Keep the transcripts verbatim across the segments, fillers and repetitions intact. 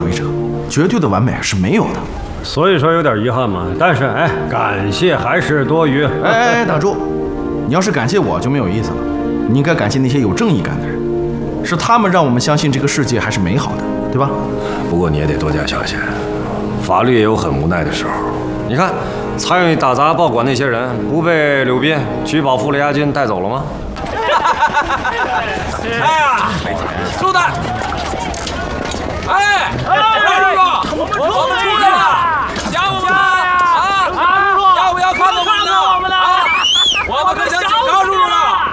为者，绝对的完美是没有的。 所以说有点遗憾嘛。但是哎，感谢还是多余。 哎哎哎，打住！你要是感谢我就没有意思了，你应该感谢那些有正义感的人，是他们让我们相信这个世界还是美好的，对吧？ 不过你也得多加小心，法律也有很无奈的时候。你看，参与打砸报馆那些人，不被柳斌取保付了押金带走了吗？ 哎呀，猪蛋！哎，哎，叔叔，我们出来了，想我们啊啊！要不要看看我们的啊？我们可想警察叔叔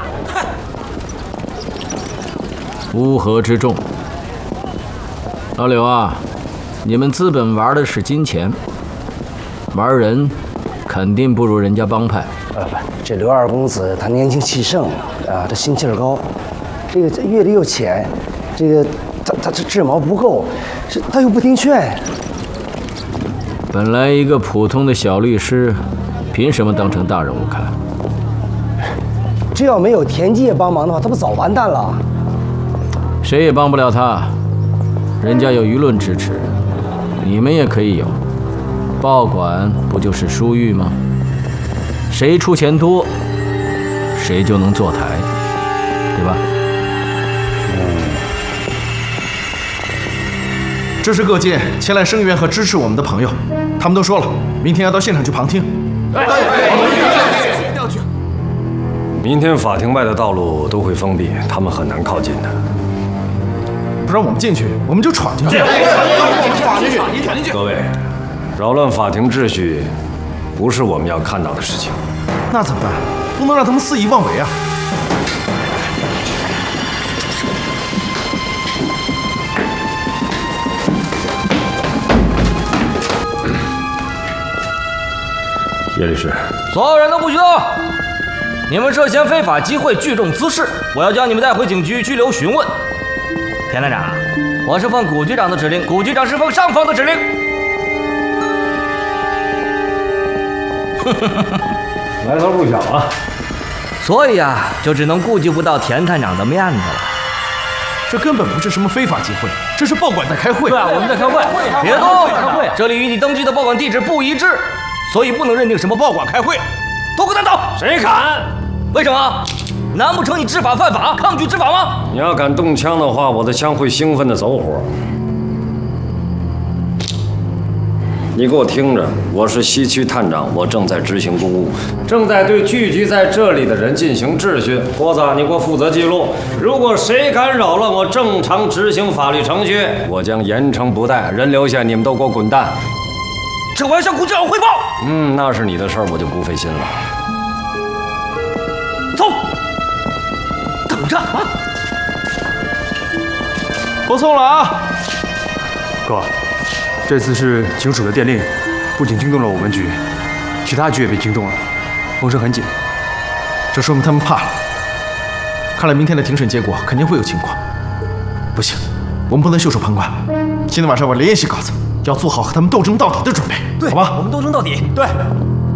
了。 乌合之众，老柳啊，你们资本玩的是金钱，玩人肯定不如人家帮派。 呃不，这刘二公子他年轻气盛啊，这心气儿高，这个阅历又浅，这个他他这智谋不够，这他又不听劝。 本来一个普通的小律师，凭什么当成大人物看？ 这要没有田界帮忙的话，他不早完蛋了？ 谁也帮不了他，人家有舆论支持，你们也可以有。报馆不就是书玉吗？谁出钱多，谁就能坐台，对吧？ 这是各界前来声援和支持我们的朋友，他们都说了，明天要到现场去旁听。 对，我们一定要去。 明天法庭外的道路都会封闭，他们很难靠近的。 不让我们进去，我们就闯进去。 闯进去，你闯进去。 各位，扰乱法庭秩序，不是我们要看到的事情。 那怎么办？不能让他们肆意妄为啊！ 叶律师， 所有人都不许动！你们涉嫌非法集会聚众滋事，我要将你们带回警局拘留询问。田探长，我是奉古局长的指令，古局长是奉上方的指令。 来头不小啊！ 所以啊，就只能顾及不到田探长的面子了。 这根本不是什么非法集会，这是报馆在开会。 对啊，我们在开会。别动！这里与你登记的报馆地址不一致，所以不能认定什么报馆开会。都给我带走！ 谁敢？ 为什么？难不成你知法犯法，抗拒执法吗？ 你要敢动枪的话，我的枪会兴奋地走火。你给我听着，我是西区探长，我正在执行公务，正在对聚集在这里的人进行秩序。郭子，你给我负责记录。如果谁敢扰乱我正常执行法律程序，我将严惩不贷，人留下，你们都给我滚蛋。 这我要向古局长汇报。 嗯，那是你的事儿，我就不费心了。 走，等着啊！ 不送了啊！ 哥，这次是警署的电令，不仅惊动了我们局，其他局也被惊动了，风声很紧。 这说明他们怕了。看来明天的庭审结果肯定会有情况。不行，我们不能袖手旁观。今天晚上我连夜写稿子，要做好和他们斗争到底的准备。 对， 好吧？ 我们斗争到底。 对。